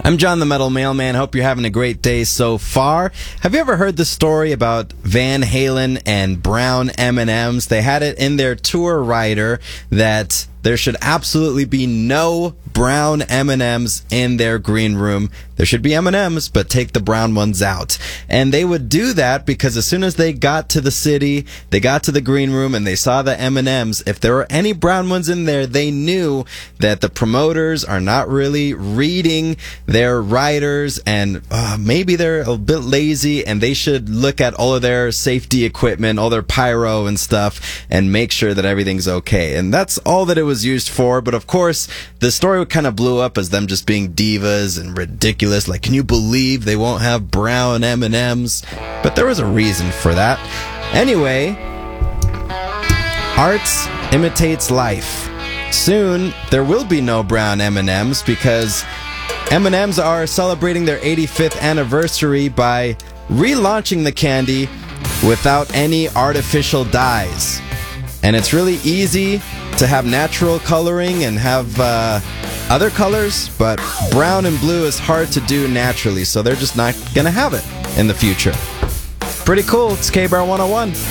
I'm John the Metal Mailman. Hope you're having a great day so far. Have you ever heard the story about Van Halen and brown M&Ms? They had it in their tour rider that there should absolutely be no brown M&Ms in their green room. There should be M&Ms, but take the brown ones out. And they would do that because as soon as they got to the city, they got to the green room and they saw the M&Ms, if there were any brown ones in there, they knew that the promoters are not really reading their riders and maybe they're a bit lazy and they should look at all of their safety equipment, all their pyro and stuff, and make sure that everything's okay. And that's all that it was used for. But of course, the story kind of blew up as them just being divas and ridiculous. Like, can you believe they won't have brown M&Ms? But there was a reason for that. Anyway, art imitates life. Soon, there will be no brown M&Ms because M&Ms are celebrating their 85th anniversary by relaunching the candy without any artificial dyes. And it's really easy to have natural coloring and have other colors, but brown and blue is hard to do naturally, so they're just not going to have it in the future. Pretty cool. It's K-Bar 101.